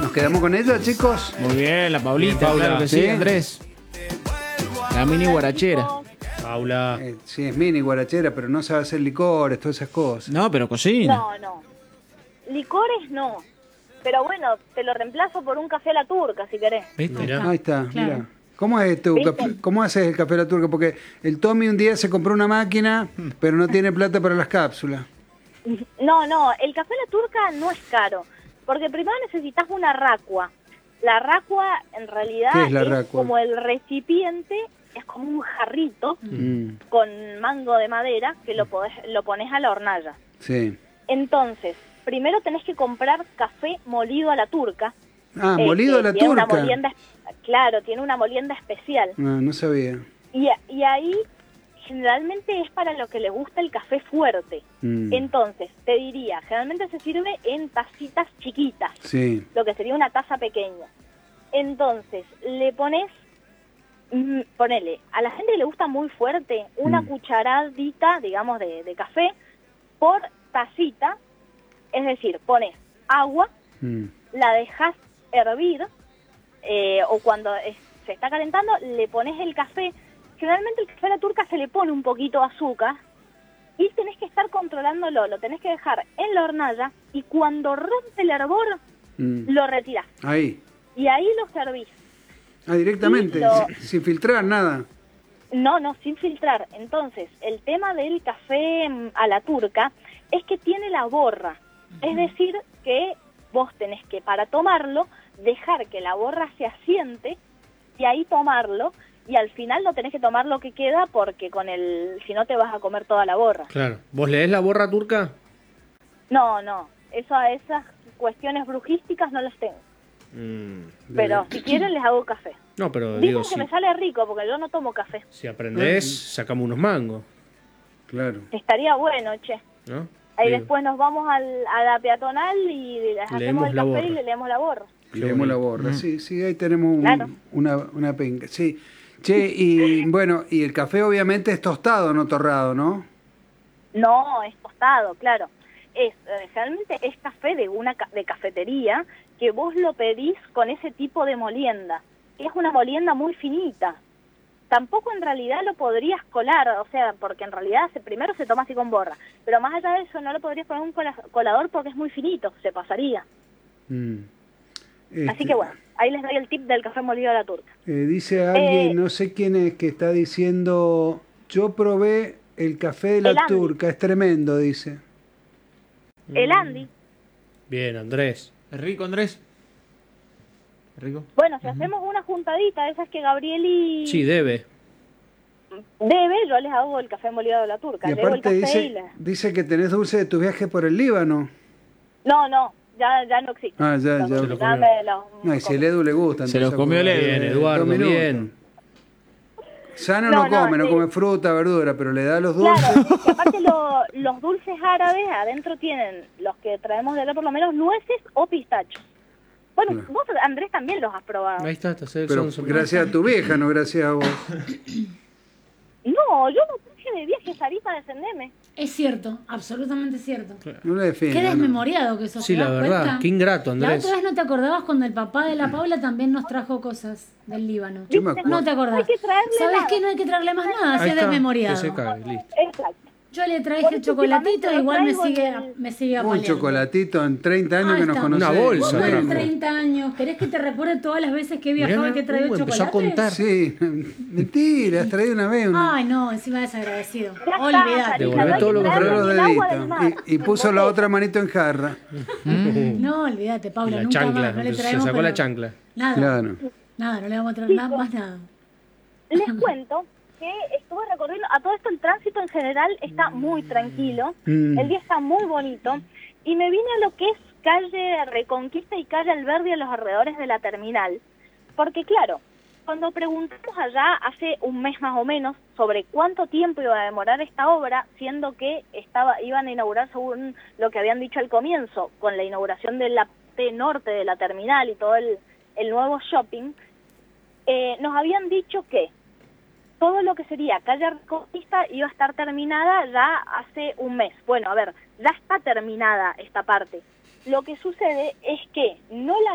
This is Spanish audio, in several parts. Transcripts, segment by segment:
¿Nos quedamos con ella, chicos? Muy bien, la Paulita, Bien, Paula. claro que sí, ¿Sí? Andrés. La mini guarachera. Paula. Sí, es mini guarachera, pero no sabe hacer licores, todas esas cosas. No, pero cocina. No. Licores no. Pero bueno, te lo reemplazo por un café a la turca, si querés. ¿Viste? Mirá. Ahí está, Claro. mira. ¿Cómo es tu ¿Viste? cómo haces el café a la turca? Porque el Tommy un día se compró una máquina, pero no tiene plata para las cápsulas. No, el café a la turca no es caro. Porque primero necesitas una racua. La racua, en realidad, ¿Qué es la racua? como el recipiente, es como un jarrito Mm, con mango de madera que lo pones a la hornalla. sí. Entonces, primero tenés que comprar café molido a la turca. Ah, molido a la tiene turca. una molienda, claro, tiene una molienda especial. No sabía. Y ahí generalmente es para lo que le gusta el café fuerte. Mm, Entonces, te diría, generalmente se sirve en tacitas chiquitas, sí. lo que sería una taza pequeña. Entonces, le pones, ponele, a la gente que le gusta muy fuerte, una cucharadita, digamos, de café por tacita, es decir, pones agua, Mm, la dejas hervir, o cuando se está calentando, le pones el café. Generalmente el café a la turca se le pone un poquito de azúcar y tenés que estar controlándolo, lo tenés que dejar en la hornalla y cuando rompe el hervor, lo retirás. Ahí. Y ahí lo servís. Ah, directamente, Y lo- sin filtrar nada. No, sin filtrar. Entonces, el tema del café a la turca es que tiene la borra. Es decir, que vos tenés que, para tomarlo, dejar que la borra se asiente y ahí tomarlo. Y al final no tenés que tomar lo que queda porque si no te vas a comer toda la borra. Claro. ¿Vos leés la borra turca? No, esas cuestiones brujísticas no las tengo. Pero si quieren les hago café. No, pero Dicen digo, que me sale rico porque yo no tomo café. si aprendés, sacamos unos mangos, Claro. Estaría bueno, che. ¿no? Ahí Digo, después nos vamos a la peatonal y les hacemos Leemos el la café borra. y le leemos la borra. Leemos la borra. Sí, ahí tenemos Claro. una penca. Sí. Che, y bueno, y el café obviamente es tostado, no torrado, ¿no? No, es tostado, claro. Generalmente es café de cafetería que vos lo pedís con ese tipo de molienda. Es una molienda muy finita. Tampoco en realidad lo podrías colar, o sea, porque en realidad primero se toma así con borra. Pero más allá de eso no lo podrías poner en un colador porque es muy finito, se pasaría. Así que bueno, ahí les doy el tip del café molido a la turca. Dice alguien, no sé quién es, que está diciendo, yo probé el café de la El Andy. turca, es tremendo, dice. El Andy, Bien, Andrés. ¿Es rico, Andrés? ¿Es rico? bueno, si hacemos una juntadita, esas que Gabrieli Sí, debe. debe, yo les hago el café molido de la turca. Y Le hago el aparte café dice que tenés dulce de tu viaje por el Líbano. No, ya no existe. Ah, ya. Se lo Ya comió. No, y si el Edu le gusta. Se los comió el Edu. Bien, Eduardo, 2 minutos. bien. Sano No, no come, no sí. come fruta, verdura, pero le da los dulces. Claro, es que aparte los dulces árabes adentro tienen, los que traemos de acá por lo menos, nueces o pistachos. Bueno, Claro. vos, Andrés, también los has probado. Ahí está, el Pero sonso. gracias a tu vieja, no gracias a vos. No, yo no traje de viaje Sarita de Sendeme. Es cierto, absolutamente cierto. No le Qué defiendas. ¿no? desmemoriado que sos. Sí, ¿te la das verdad, cuenta? qué ingrato, La Andrés. otra vez no te acordabas cuando el papá de la Paula también nos trajo cosas del Líbano. Yo me acuerdo. No te acordás. No hay que traerle ¿Sabes nada. qué? No hay que traerle más nada, así Ahí es está, desmemoriado. que se cague, listo. Exacto. Yo le traje Por el eso chocolatito, últimamente igual lo traigo me sigue Un apaleando. chocolatito en 30 años Ah, que nos está. conocemos. Una bolsa ¿Cómo en trajo. 30 años? ¿Querés que te recuerde todas las veces que he viajado y que he traído empezó chocolate? a contar. Sí, mentira, has traído una vez. Ay, no, encima desagradecido. Ya está, Olvidate. Sarita, Devolvé no hay todo que lo que traerle Agarró los ni el agua del deditos. mar. Y puso la otra manito en jarra. No, olvídate, Paula, La nunca chancla, más. No le se traemos, sacó pero la chancla. Nada, Claro. nada, no le vamos a traer nada, más nada. Les cuento que estuve recorriendo, a todo esto el tránsito en general está muy tranquilo, el día está muy bonito, y me vine a lo que es calle Reconquista y calle Alberdi a los alrededores de la terminal, porque claro, cuando preguntamos allá hace un mes más o menos sobre cuánto tiempo iba a demorar esta obra, siendo que iban a inaugurar según lo que habían dicho al comienzo, con la inauguración de la parte norte de la terminal y todo el nuevo shopping, nos habían dicho que todo lo que sería calle Reconquista iba a estar terminada ya hace un mes. Bueno, a ver, ya está terminada esta parte. Lo que sucede es que no la habilitan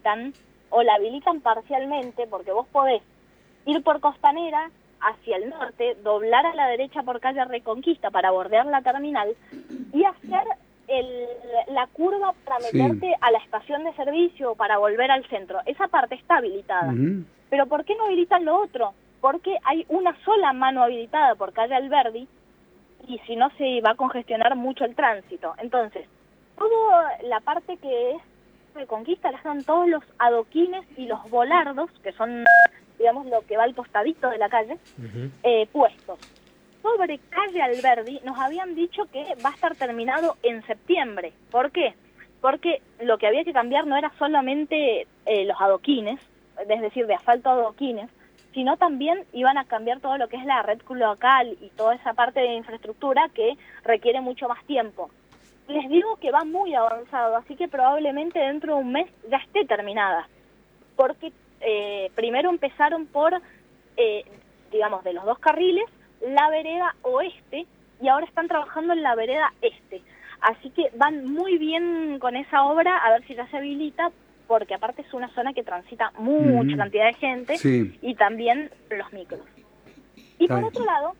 habilitan, o la habilitan parcialmente, porque vos podés ir por Costanera hacia el norte, doblar a la derecha por calle Reconquista para bordear la terminal y hacer la curva para meterte a la estación de servicio o para volver al centro. Esa parte está habilitada. Pero ¿por qué no habilitan lo otro? Porque hay una sola mano habilitada por calle Alberdi y si no se va a congestionar mucho el tránsito. Entonces, toda la parte que es Reconquista la están todos los adoquines y los volardos, que son, digamos, lo que va al costadito de la calle, puestos. Sobre calle Alberdi nos habían dicho que va a estar terminado en septiembre. ¿Por qué? Porque lo que había que cambiar no era solamente los adoquines, es decir, de asfalto a adoquines, sino también iban a cambiar todo lo que es la red cloacal y toda esa parte de infraestructura que requiere mucho más tiempo. Les digo que va muy avanzado, así que probablemente dentro de un mes ya esté terminada, porque primero empezaron por, digamos, de los 2 carriles, la vereda oeste, y ahora están trabajando en la vereda este. Así que van muy bien con esa obra, a ver si ya se habilita, porque aparte es una zona que transita mucha cantidad de gente, y también los micros. Y por otro lado,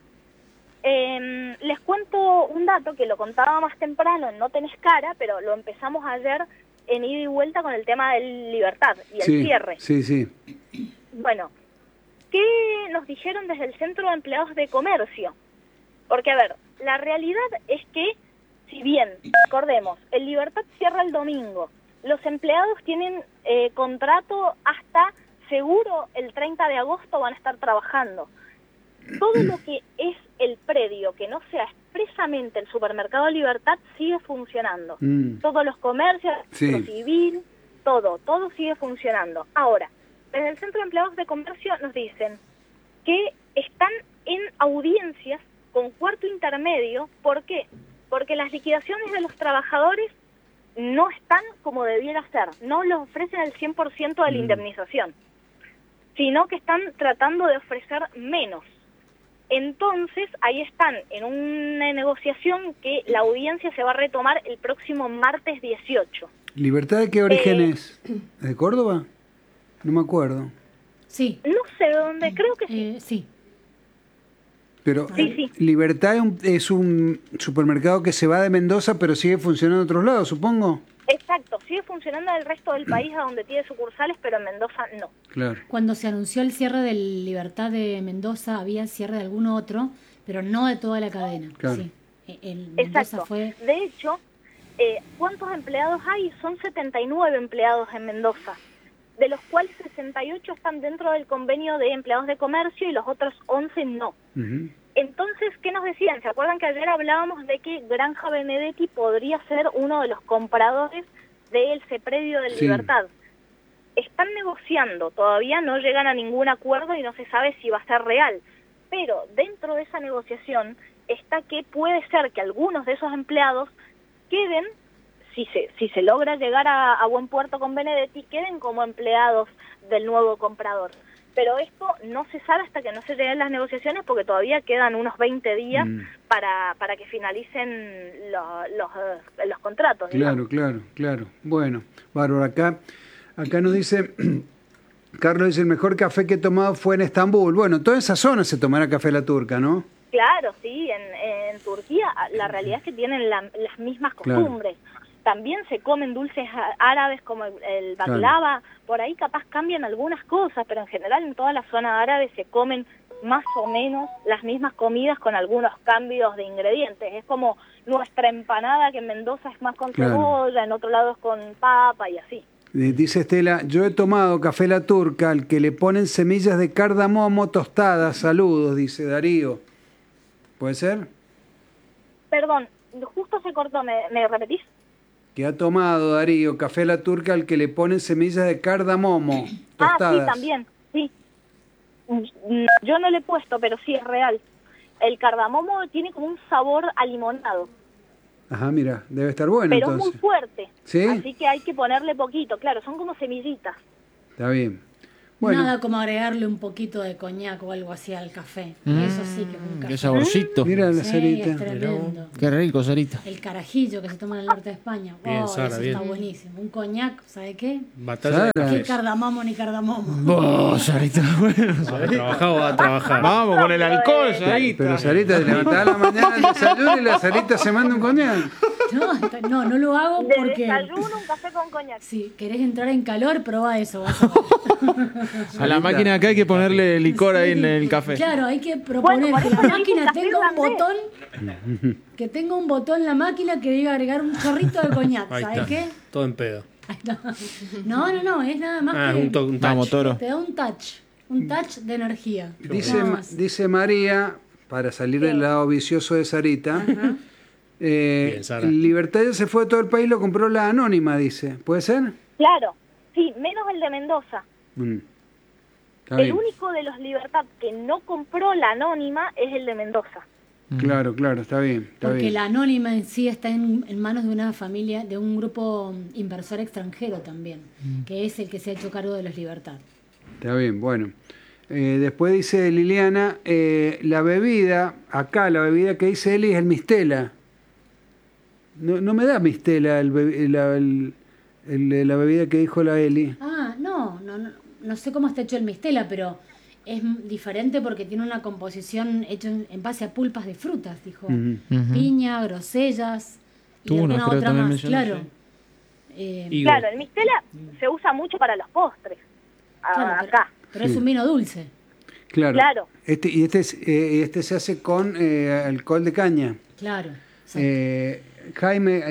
les cuento un dato que lo contaba más temprano en No Tenés Cara, pero lo empezamos ayer en ida y vuelta con el tema del Libertad y el cierre. Bueno, ¿qué nos dijeron desde el Centro de Empleados de Comercio? Porque, a ver, la realidad es que, si bien, recordemos, el Libertad cierra el domingo, los empleados tienen contrato hasta, seguro, el 30 de agosto van a estar trabajando. Todo lo que es el predio, que no sea expresamente el supermercado Libertad, sigue funcionando. Todos los comercios, lo civil, todo sigue funcionando. Ahora, desde el Centro de Empleados de Comercio nos dicen que están en audiencias con cuarto intermedio. ¿Por qué? Porque las liquidaciones de los trabajadores no están como debiera ser, no les ofrecen el 100% de la indemnización, sino que están tratando de ofrecer menos. Entonces, ahí están en una negociación que la audiencia se va a retomar el próximo martes 18. ¿Libertad de qué origen es? ¿De Córdoba? No me acuerdo. Sí. No sé de dónde, creo que sí. Sí. Pero Libertad es un supermercado que se va de Mendoza, pero sigue funcionando en otros lados, supongo. Exacto, sigue funcionando en el resto del país a donde tiene sucursales, pero en Mendoza no. Claro. Cuando se anunció el cierre del Libertad de Mendoza, había cierre de algún otro, pero no de toda la cadena. Claro. Sí. El Mendoza fue... De hecho, ¿cuántos empleados hay? Son 79 empleados en Mendoza, de los cuales 68 están dentro del convenio de empleados de comercio y los otros 11 no. Entonces, ¿qué nos decían? ¿Se acuerdan que ayer hablábamos de que Granja Benedetti podría ser uno de los compradores de ese predio del Libertad? Están negociando, todavía no llegan a ningún acuerdo y no se sabe si va a ser real. Pero dentro de esa negociación está que puede ser que algunos de esos empleados queden, si se logra llegar a buen puerto con Benedetti, queden como empleados del nuevo comprador. Pero esto no se sabe hasta que no se lleguen las negociaciones, porque todavía quedan unos 20 días para que finalicen los contratos. Claro, claro. Bueno, Bárbara, acá nos dice, Carlos dice, el mejor café que he tomado fue en Estambul. Bueno, en toda esa zona se tomará café La Turca, ¿no? Claro, sí, en Turquía la realidad es que tienen las mismas costumbres. También se comen dulces árabes como el baklava, por ahí capaz cambian algunas cosas, pero en general en toda la zona árabe se comen más o menos las mismas comidas con algunos cambios de ingredientes. Es como nuestra empanada, que en Mendoza es más con cebolla, en otro lado es con papa y así. Dice Estela, yo he tomado café La Turca, al que le ponen semillas de cardamomo tostadas. Saludos, dice Darío. ¿Puede ser? Perdón, justo se cortó, ¿me repetís? Que ha tomado Darío café La Turca, al que le ponen semillas de cardamomo tostadas. Sí, también, sí. Yo no le he puesto, pero sí es real. El cardamomo tiene como un sabor a limonado. Ajá, mira, debe estar bueno pero entonces. Es muy fuerte, ¿sí? Así que hay que ponerle poquito. Claro, son como semillitas. Está bien. Bueno. Nada como agregarle un poquito de coñac o algo así al café. Eso sí que es un café. Qué saborcito. Mira la Sí, Sarita. es tremendo. Qué rico, Sarita. El carajillo que se toma en el norte de España. Bien, Oh, Sara, eso bien. está buenísimo. Un coñac, ¿sabe qué? Batalla de Sara. ¿Qué cafés. cardamomo ni cardamomo? Vos, Sarita, bueno. Va a trabajar o va a trabajar. Vamos con el alcohol, Sarita. Pero Sarita, te levantás a la mañana al desayuno y la Sarita se manda un coñac. No lo hago De porque desayuno un café con coñac. si querés entrar en calor, probá eso. Vas a ver. A la máquina acá hay que ponerle licor ahí en el café. Claro, hay que proponer Bueno, por que eso la le dije máquina café tenga un irlandés. botón, que tenga un botón en la máquina que diga agregar un chorrito de coñac. Ahí ¿Sabes está. qué? Todo en pedo. Ahí está. No, es nada más Ah, que es un Vamos, touch. Toro. te da un touch de energía. Dice, Nada más. dice María, para salir del lado vicioso de Sarita, Bien, Sara. Libertad ya se fue de todo el país, lo compró la Anónima, dice. ¿Puede ser? Claro, sí, menos el de Mendoza. Está El bien. único de los Libertad que no compró la Anónima es el de Mendoza. Claro, está bien. Está Porque bien. la anónima en sí está en manos de una familia, de un grupo inversor extranjero también, que es el que se ha hecho cargo de los Libertad. Está bien, bueno. Después dice Liliana, la bebida, acá la bebida que dice Eli es el Mistela. No me da Mistela la bebida que dijo la Eli. Ah, no sé cómo está hecho el mistela, pero es diferente porque tiene una composición hecha en base a pulpas de frutas, dijo. Ujú. Piña, grosellas y Tunas, alguna creo, otra también más, mencionó, claro. sí. Higo. Claro, el Mistela se usa mucho para los postres. Claro, pero, Acá. pero es un vino dulce. Claro. Claro. Este se hace con alcohol de caña. Claro. Jaime,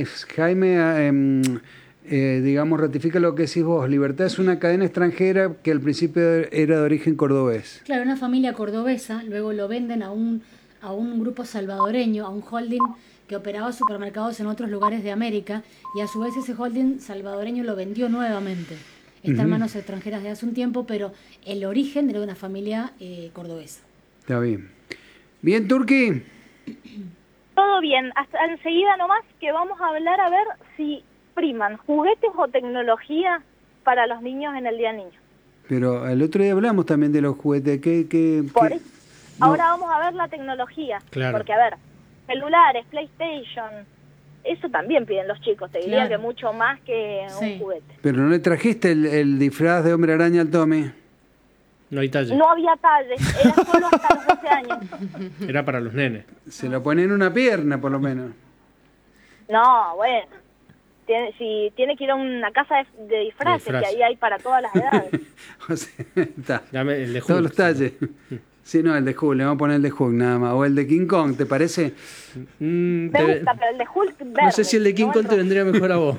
digamos, ratifica lo que decís vos. Libertad es una cadena extranjera que al principio era de origen cordobés. Claro, una familia cordobesa, luego lo venden a un grupo salvadoreño, a un holding que operaba supermercados en otros lugares de América, y a su vez ese holding salvadoreño lo vendió nuevamente. Está en manos extranjeras de hace un tiempo, pero el origen era de una familia cordobesa. Está bien. Bien, Turqui. Todo bien. Hasta enseguida nomás que vamos a hablar a ver si priman juguetes o tecnología para los niños en el Día del Niño. Pero el otro día hablamos también de los juguetes. Por eso. Ahora vamos a ver la tecnología. Claro. Porque, a ver, celulares, PlayStation, eso también piden los chicos. Te diría Claro. que mucho más que Sí. un juguete. Pero no le trajiste el disfraz de Hombre Araña al Tommy. No hay talle. No había talles, era solo hasta los 12 años. Era para los nenes. Se lo pone en una pierna, por lo menos. No, bueno. Tiene que ir a una casa de disfraces, Disfraz. que ahí hay para todas las edades. O sea, está. Dame el de Hulk. Todos los talles. Sí, no, el de Hulk. Le vamos a poner el de Hulk nada más. O el de King Kong, ¿te parece? Me gusta, pero el de Hulk verde. No sé si el de King no Kong te rojo. vendría mejor a vos.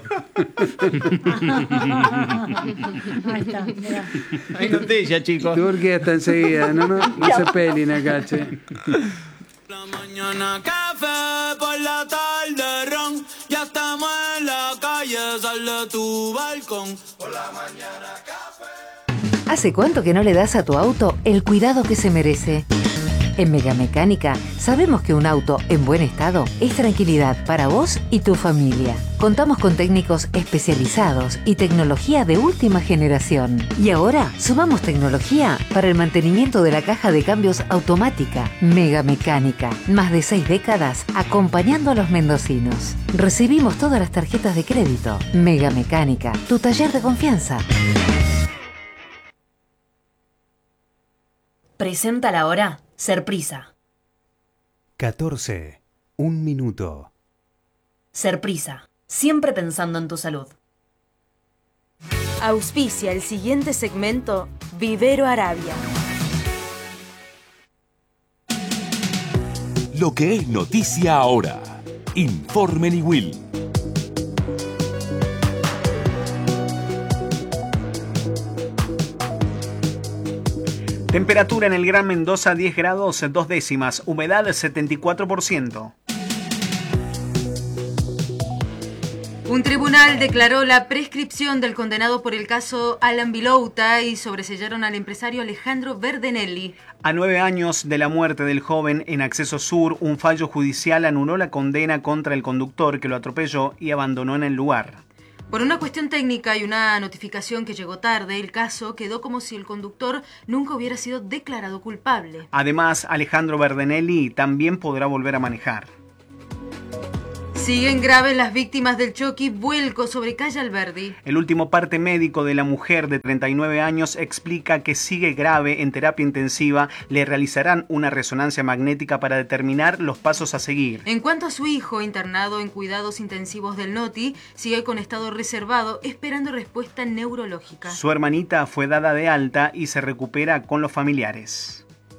Ahí está, mirá. Hay noticias, chicos. Turqui hasta enseguida. No se pelin acá, che. La mañana café, por la tarde ron. Ya estamos en la calle, sal de tu balcón. ¿Hace cuánto que no le das a tu auto el cuidado que se merece? En Megamecánica sabemos que un auto en buen estado es tranquilidad para vos y tu familia. Contamos con técnicos especializados y tecnología de última generación. Y ahora sumamos tecnología para el mantenimiento de la caja de cambios automática. Megamecánica, más de 6 décadas acompañando a los mendocinos. Recibimos todas las tarjetas de crédito. Megamecánica, tu taller de confianza. Presenta la hora Serprisa. 14. Un minuto. Serprisa, siempre pensando en tu salud. Auspicia el siguiente segmento Vivero Arabia. Lo que es noticia ahora. Informe Niwil. Temperatura en el Gran Mendoza 10 grados 2 décimas, humedad 74%. Un tribunal declaró la prescripción del condenado por el caso Alan Vilouta y sobreseyeron al empresario Alejandro Verdenelli. A 9 años de la muerte del joven en Acceso Sur, un fallo judicial anuló la condena contra el conductor que lo atropelló y abandonó en el lugar. Por una cuestión técnica y una notificación que llegó tarde, el caso quedó como si el conductor nunca hubiera sido declarado culpable. Además, Alejandro Berdenelli también podrá volver a manejar. Siguen graves las víctimas del choque y vuelco sobre calle Alberdi. El último parte médico de la mujer de 39 años explica que sigue grave en terapia intensiva. Le realizarán una resonancia magnética para determinar los pasos a seguir. En cuanto a su hijo, internado en cuidados intensivos del Noti, sigue con estado reservado, esperando respuesta neurológica. Su hermanita fue dada de alta y se recupera con los familiares.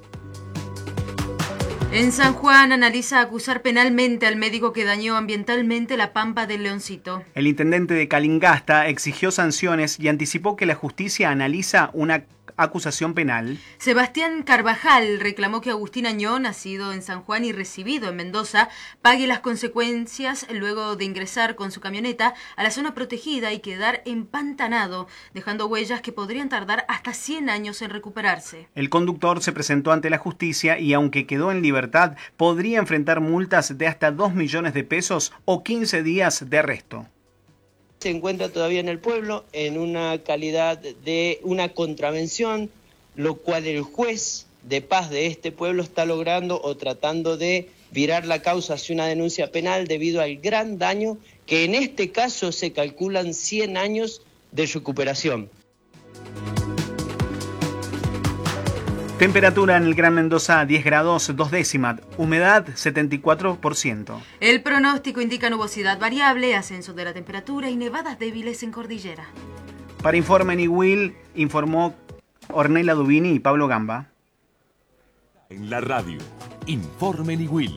En San Juan analiza acusar penalmente al médico que dañó ambientalmente la Pampa del Leoncito. El intendente de Calingasta exigió sanciones y anticipó que la justicia analiza una acusación penal. Sebastián Carvajal reclamó que Agustín Añón, nacido en San Juan y recibido en Mendoza, pague las consecuencias luego de ingresar con su camioneta a la zona protegida y quedar empantanado, dejando huellas que podrían tardar hasta 100 años en recuperarse. El conductor se presentó ante la justicia y, aunque quedó en libertad, podría enfrentar multas de hasta 2 millones de pesos o 15 días de arresto. Se encuentra todavía en el pueblo en una calidad de una contravención, lo cual el juez de paz de este pueblo está logrando o tratando de virar la causa hacia una denuncia penal debido al gran daño que en este caso se calculan 100 años de recuperación. Temperatura en el Gran Mendoza 10 grados 2 décimas, humedad 74%. El pronóstico indica nubosidad variable, ascenso de la temperatura y nevadas débiles en cordillera. Para Informe Niwil, informó Ornella Dubini y Pablo Gamba. En la radio, Informe Niwil.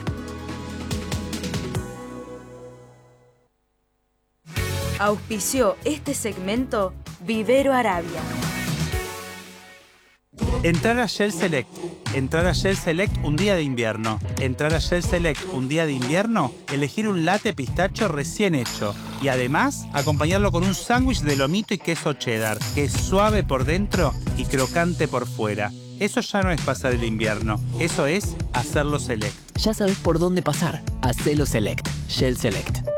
Auspició este segmento Vivero Arabia. Entrar a Shell Select. Entrar a Shell Select un día de invierno. Entrar a Shell Select un día de invierno, elegir un latte pistacho recién hecho. Y además, acompañarlo con un sándwich de lomito y queso cheddar, que es suave por dentro y crocante por fuera. Eso ya no es pasar el invierno, eso es hacerlo Select. Ya sabes por dónde pasar. Hacelo Select. Shell Select.